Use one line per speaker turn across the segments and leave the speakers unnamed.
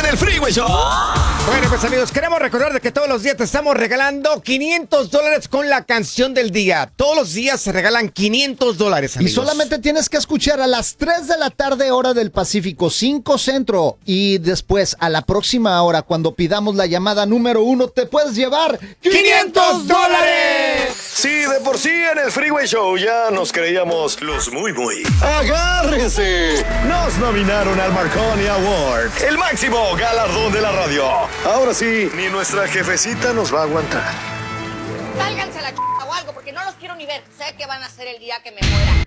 el Freeway Show.
Bueno, pues amigos, queremos recordar de que todos los días te estamos regalando $500 con la canción del día. Todos los días se regalan $500, amigos.
Y solamente tienes que escuchar a las 3 de la tarde, hora del Pacífico, 5 Centro. Y después, a la próxima hora, cuando pidamos la llamada número 1, te puedes llevar $500.
Sí, de por sí en el Freeway Show ya nos creíamos los muy. ¡Agárrense! Nos nominaron al Marconi Award, el máximo galardón de la radio. Ahora sí, ni nuestra jefecita nos va a aguantar.
Sálganse a la o algo, porque no los quiero ni ver. Sé que van a hacer el día que me muera.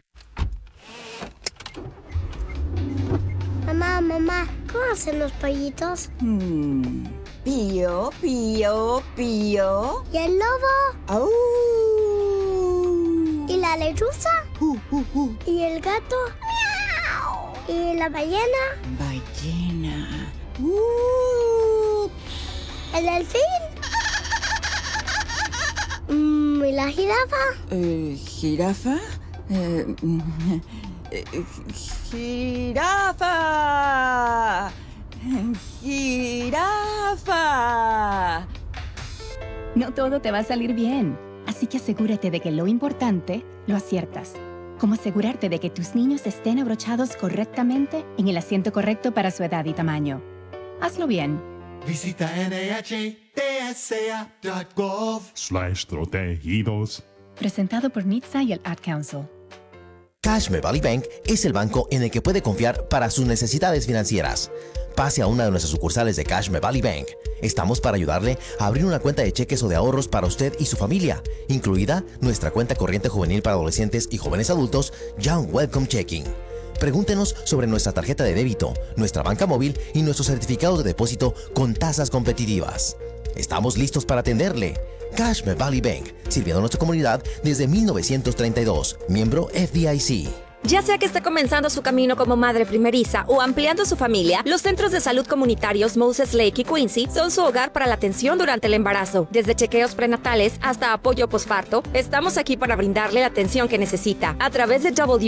Mamá, ¿cómo hacen los pollitos?
Pío, pío, pío.
¿Y el lobo?
¡Au!
¿Y la lechuza? ¿Y el gato? ¡Miau! ¿Y la ballena?
Ballena.
¿El delfín? ¿Y la jirafa?
¿Jirafa? ¡Jirafa! ¡Jirafa!
No todo te va a salir bien, así que asegúrate de que lo importante lo aciertas. Como asegurarte de que tus niños estén abrochados correctamente en el asiento correcto para su edad y tamaño. Hazlo bien.
Visita NHTSA.gov/protegidos.
Presentado por NHTSA y el Ad Council.
Cashme Valley Bank es el banco en el que puede confiar para sus necesidades financieras. Pase a una de nuestras sucursales de Cashme Valley Bank. Estamos para ayudarle a abrir una cuenta de cheques o de ahorros para usted y su familia, incluida nuestra cuenta corriente juvenil para adolescentes y jóvenes adultos, Young Welcome Checking. Pregúntenos sobre nuestra tarjeta de débito, nuestra banca móvil y nuestros certificados de depósito con tasas competitivas. Estamos listos para atenderle. Cashme Valley Bank, sirviendo a nuestra comunidad desde 1932, miembro FDIC.
Ya sea que esté comenzando su camino como madre primeriza o ampliando su familia, los centros de salud comunitarios Moses Lake y Quincy son su hogar para la atención durante el embarazo. Desde chequeos prenatales hasta apoyo posparto, estamos aquí para brindarle la atención que necesita. A través de